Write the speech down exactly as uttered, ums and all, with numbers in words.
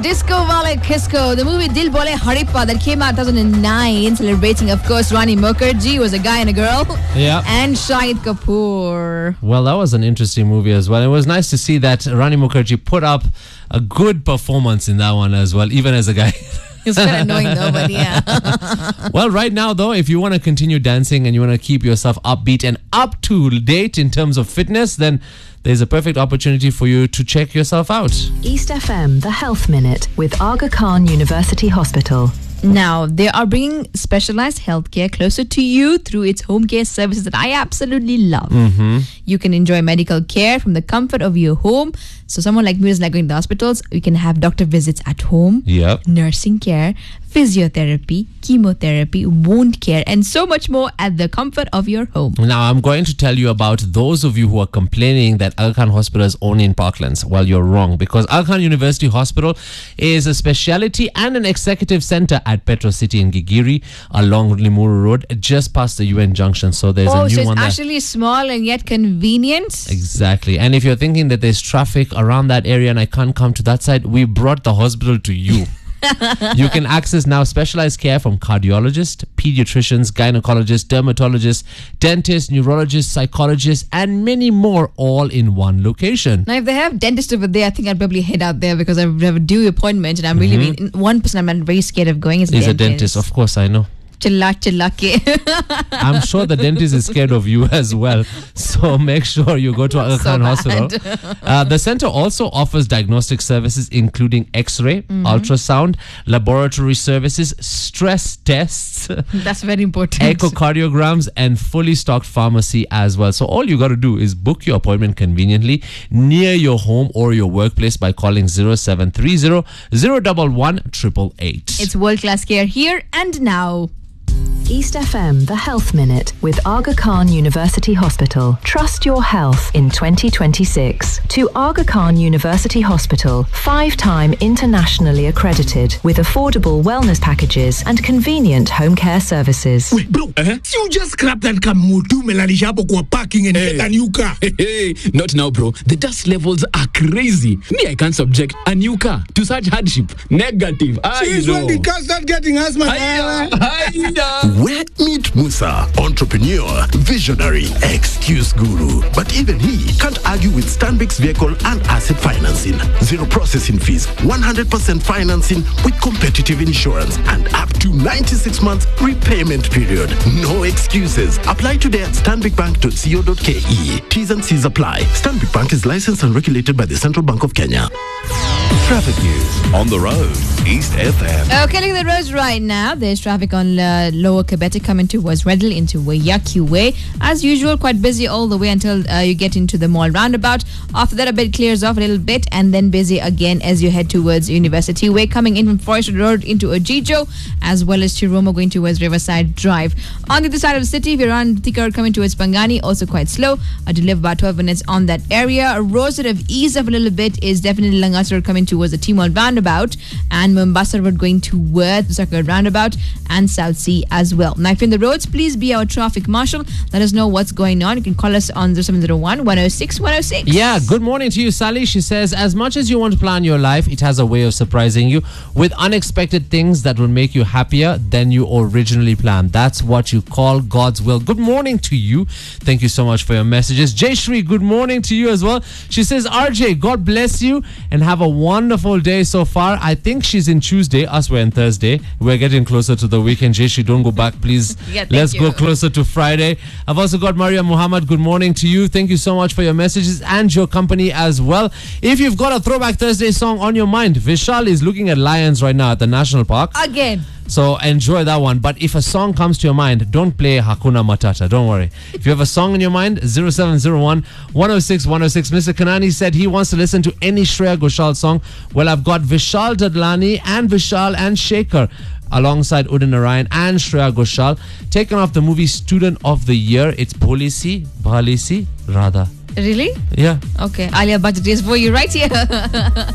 Disco Wale Kisko, the movie Dil Bole Harippa that came out in two thousand nine, celebrating, of course, Rani Mukherjee was a guy and a girl. Yeah. And Shahid Kapoor. Well, that was an interesting movie as well. It was nice to see that Rani Mukherjee put up a good performance in that one as well, even as a guy. It's kind of annoying though, but yeah. Well, right now though, if you want to continue dancing and you want to keep yourself upbeat and up to date in terms of fitness, then there's a perfect opportunity for you to check yourself out. East F M, the Health Minute with Aga Khan University Hospital. Now, they are bringing specialized healthcare closer to you through its home care services that I absolutely love. Mm-hmm. You can enjoy medical care from the comfort of your home. So someone like me is like going to the hospitals. You can have doctor visits at home, Yep. nursing care, physiotherapy, chemotherapy, wound care, and so much more at the comfort of your home. Now, I'm going to tell you about those of you who are complaining that Aga Khan Hospital is only in Parklands. Well, you're wrong, because Aga Khan University Hospital is a specialty and an executive center at Petro City in Gigiri along Limuru Road, just past the U N Junction. So there's Oh, a new so it's one there. actually small and yet convenient. Exactly. And if you're thinking that there's traffic around that area and I can't come to that side, we brought the hospital to you. You can access now specialized care from cardiologists, pediatricians, gynecologists, dermatologists, dentists, neurologists, psychologists, and many more, all in one location. Now, if they have dentist over there, I think I'd probably head out there because I have a due appointment and I'm really, mm-hmm. one person I'm very scared of going is He's dentist. a dentist, of course, I know. Chilla chilla ke. I'm sure the dentist is scared of you as well. So make sure you go to Aga Khan So Hospital. Uh, the center also offers diagnostic services including X-ray, Mm-hmm. ultrasound, laboratory services, stress tests, That's very important. echocardiograms, and fully stocked pharmacy as well. So all you got to do is book your appointment conveniently near your home or your workplace by calling zero seven three zero, zero one one, eight eight eight. It's world-class care here and now. East F M, the Health Minute with Aga Khan University Hospital. Trust your health in twenty twenty-six. To Aga Khan University Hospital, five-time internationally accredited with affordable wellness packages and convenient home care services. Wait, bro, uh-huh. You just scrap that car mutu melalisha hapo kwa parking and Hey. get a new car. Hey, hey, not now, bro. The dust levels are crazy. Me, I can't subject a new car to such hardship. Negative. I Since know. when the car start getting asthma? Hiya, hiya. Where meet Musa, entrepreneur, visionary, excuse guru. But even he can't argue with Stanbic's vehicle and asset financing. Zero processing fees, one hundred percent financing with competitive insurance, and up to ninety-six months repayment period. No excuses. Apply today at stanbic bank dot co dot ke. T's and C's apply. Stanbic Bank is licensed and regulated by the Central Bank of Kenya. Traffic news on the road. East F M. Okay, looking at the roads right now. There's traffic on uh, Lower Kabete coming towards Reddell into Wayaki Way. As usual, quite busy all the way until uh, you get into the mall roundabout. After that, a bit clears off a little bit and then busy again as you head towards University Way. Coming in from Forest Road into Ojijo, as well as Chiromo going towards Riverside Drive. On the other side of the city, if you're on Thika Road coming towards Pangani, also quite slow. A delay of about twelve minutes on that area. Roads that have eased up a little bit is definitely Langas Road coming towards the T-Mall roundabout and Mombasa Road going towards the Circle roundabout and South Sea as well. Now, if you're in the roads, please be our traffic marshal. Let us know what's going on. You can call us on zero seven zero one, one oh six, one oh six. Yeah, good morning to you, Sally. She says, as much as you want to plan your life, it has a way of surprising you with unexpected things that will make you happier than you originally planned. That's what you call God's will. Good morning to you. Thank you so much for your messages. Jay Shri, good morning to you as well. She says, R J, God bless you and have a wonderful day so far. I think she's in Tuesday. Us, we're in Thursday. We're getting closer to the weekend. Jay Shri, don't go back, please. Yeah, thank Let's you. go closer to Friday. I've also got Maria Muhammad. Good morning to you. Thank you so much for your messages and your company as well. If you've got a Throwback Thursday song on your mind, Vishal is looking at lions right now at the National Park. Again. So enjoy that one. But if a song comes to your mind, don't play Hakuna Matata. Don't worry. If you have a song in your mind, zero seven zero one, one oh six, one oh six. Mister Kanani said he wants to listen to any Shreya Ghoshal song. Well, I've got Vishal Dadlani and Vishal and Shekhar alongside Udin Narayan and Shreya Ghoshal, taken off the movie Student of the Year. It's Bholisi, Bhalisi, Radha. Really? Yeah. Okay. Alia Bhatt is for you right here.